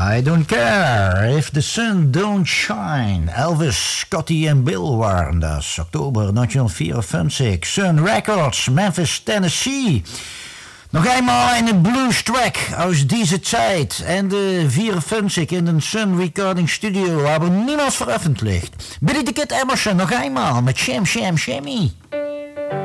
I don't care if the sun don't shine. Elvis, Scotty en Bill waren dat. Oktober 1954. Sun Records, Memphis, Tennessee. Nog eenmaal een blues track uit deze tijd. En de 54 in een Sun Recording Studio hebben niemand veröffentlicht. Billy the Kid Emerson nog eenmaal met Sham Sham Shammy.